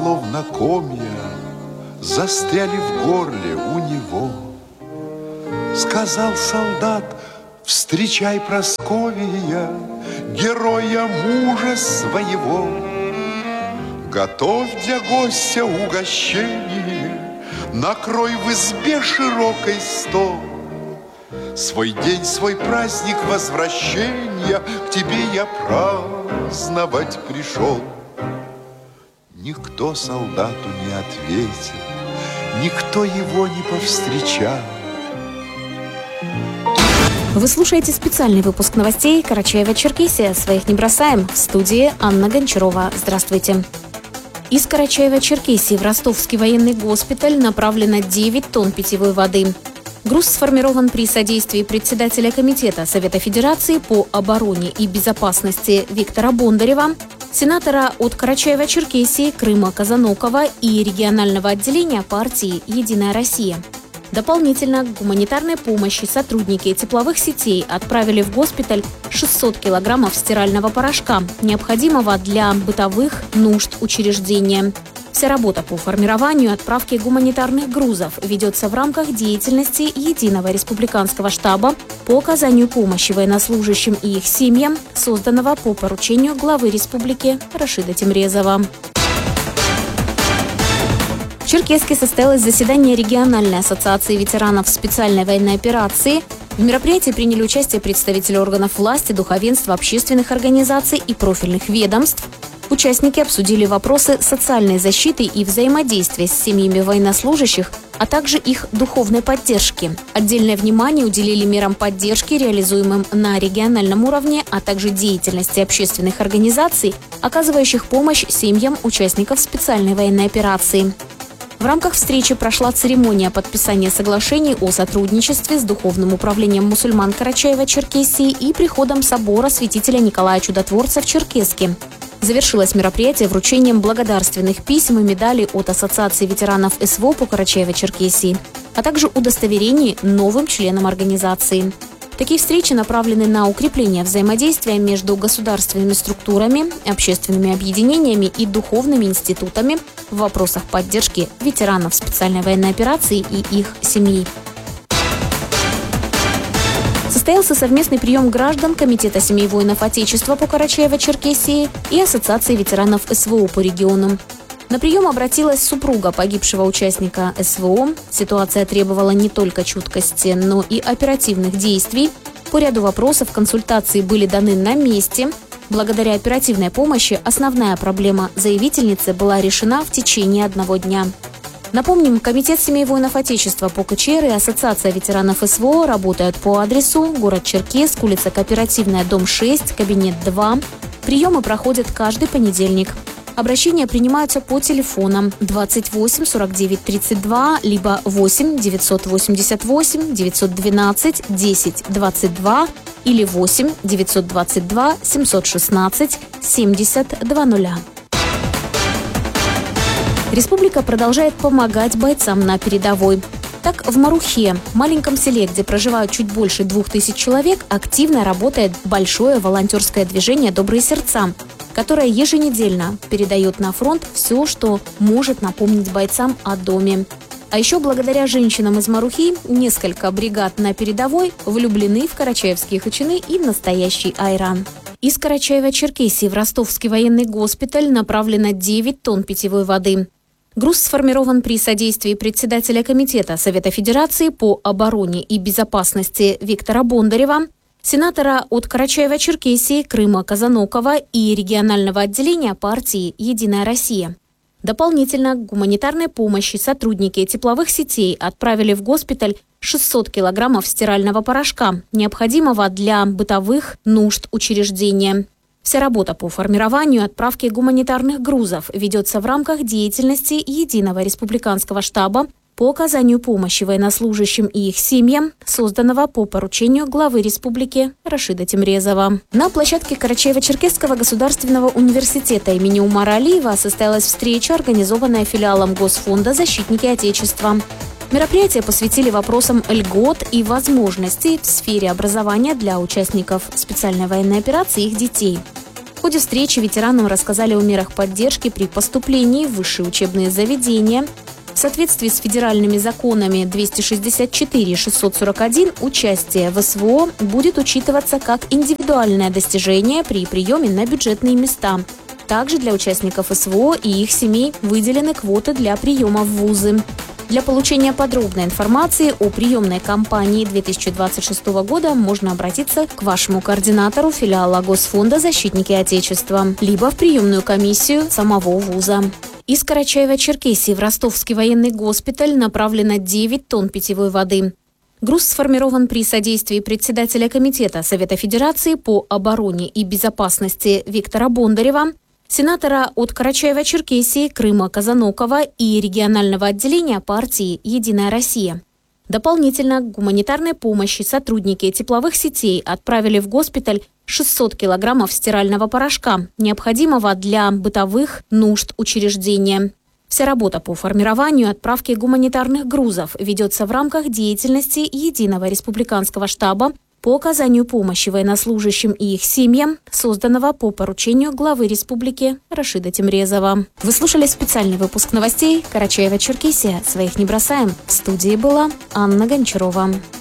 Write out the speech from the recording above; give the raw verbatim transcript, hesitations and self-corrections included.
Словно комья застряли в горле у него. Сказал солдат: встречай, Прасковья, героя мужа своего. Готовь для гостя угощение, накрой в избе широкой стол. Свой день, свой праздник возвращения к тебе я праздновать пришел. Никто солдату не ответил, никто его не повстречал. Вы слушаете специальный выпуск новостей Карачаево-Черкесия. Своих не бросаем. В студии Анна Гончарова. Здравствуйте. Из Карачаево-Черкесии в Ростовский военный госпиталь направлено девять тонн питьевой воды. Груз сформирован при содействии председателя Комитета Совета Федерации по обороне и безопасности Виктора Бондарева, сенатора от Карачаева-Черкесии Крыма Казанокова и регионального отделения партии «Единая Россия». Дополнительно к гуманитарной помощи сотрудники тепловых сетей отправили в госпиталь шестьсот килограммов стирального порошка, необходимого для бытовых нужд учреждения. Вся работа по формированию и отправке гуманитарных грузов ведется в рамках деятельности Единого республиканского штаба по оказанию помощи военнослужащим и их семьям, созданного по поручению главы республики Рашида Тимрезова. В Черкесске состоялось заседание региональной ассоциации ветеранов специальной военной операции. В мероприятии приняли участие представители органов власти, духовенства, общественных организаций и профильных ведомств. Участники обсудили вопросы социальной защиты и взаимодействия с семьями военнослужащих, а также их духовной поддержки. Отдельное внимание уделили мерам поддержки, реализуемым на региональном уровне, а также деятельности общественных организаций, оказывающих помощь семьям участников специальной военной операции. В рамках встречи прошла церемония подписания соглашений о сотрудничестве с Духовным управлением мусульман Карачаева-Черкесии и приходом собора святителя Николая Чудотворца в Черкесске. Завершилось мероприятие вручением благодарственных писем и медалей от Ассоциации ветеранов СВО по Карачаево-Черкесии, а также удостоверений новым членам организации. Такие встречи направлены на укрепление взаимодействия между государственными структурами, общественными объединениями и духовными институтами в вопросах поддержки ветеранов специальной военной операции и их семей. Состоялся совместный прием граждан Комитета семей воинов Отечества по Карачаево-Черкесии и Ассоциации ветеранов СВО по региону. На прием обратилась супруга погибшего участника СВО. Ситуация требовала не только чуткости, но и оперативных действий. По ряду вопросов консультации были даны на месте. Благодаря оперативной помощи основная проблема заявительницы была решена в течение одного дня. Напомним, Комитет семей воинов Отечества по КЧР и Ассоциация ветеранов СВО работают по адресу город Черкесск, улица Кооперативная, дом шесть, кабинет два. Приемы проходят каждый понедельник. Обращения принимаются по телефонам двадцать восемь сорок девять тридцать два, либо восемь девятьсот восемьдесят восемь девятьсот двенадцать десять двадцать два или восемь девятьсот двадцать два семьсот шестнадцать семьдесят два нуля. Республика продолжает помогать бойцам на передовой. Так, в Марухе, маленьком селе, где проживают чуть больше двух тысяч человек, активно работает большое волонтерское движение «Добрые сердца», которое еженедельно передает на фронт все, что может напомнить бойцам о доме. А еще благодаря женщинам из Марухи несколько бригад на передовой влюблены в карачаевские хачины и настоящий айран. Из Карачаева-Черкесии в Ростовский военный госпиталь направлено девять тонн питьевой воды. Груз сформирован при содействии председателя Комитета Совета Федерации по обороне и безопасности Виктора Бондарева, сенатора от Карачаева-Черкесии Крыма Казанокова и регионального отделения партии «Единая Россия». Дополнительно к гуманитарной помощи сотрудники тепловых сетей отправили в госпиталь шестьсот килограммов стирального порошка, необходимого для бытовых нужд учреждения. Вся работа по формированию и отправке гуманитарных грузов ведется в рамках деятельности Единого республиканского штаба по оказанию помощи военнослужащим и их семьям, созданного по поручению главы республики Рашида Тимрезова. На площадке Карачаево-Черкесского государственного университета имени Умара Алиева состоялась встреча, организованная филиалом Госфонда «Защитники Отечества». Мероприятие посвятили вопросам льгот и возможностей в сфере образования для участников специальной военной операции и их детей. В ходе встречи ветеранам рассказали о мерах поддержки при поступлении в высшие учебные заведения. В соответствии с федеральными законами двести шестьдесят четыре шестьсот сорок один участие в СВО будет учитываться как индивидуальное достижение при приеме на бюджетные места. Также для участников СВО и их семей выделены квоты для приема в вузы. Для получения подробной информации о приемной кампании две тысячи двадцать шестого года можно обратиться к вашему координатору филиала Госфонда «Защитники Отечества», либо в приемную комиссию самого вуза. Из Карачаева-Черкесии в Ростовский военный госпиталь направлено девять тонн питьевой воды. Груз сформирован при содействии председателя Комитета Совета Федерации по обороне и безопасности Виктора Бондарева, сенатора от Карачаева-Черкесии Крыма Казанокова и регионального отделения партии «Единая Россия». Дополнительно к гуманитарной помощи сотрудники тепловых сетей отправили в госпиталь шестьсот килограммов стирального порошка, необходимого для бытовых нужд учреждения. Вся работа по формированию и отправке гуманитарных грузов ведется в рамках деятельности Единого республиканского штаба по оказанию помощи военнослужащим и их семьям, созданного по поручению главы республики Рашида Тимрезова. Вы слушали специальный выпуск новостей Карачаева-Черкесия. Своих не бросаем. В студии была Анна Гончарова.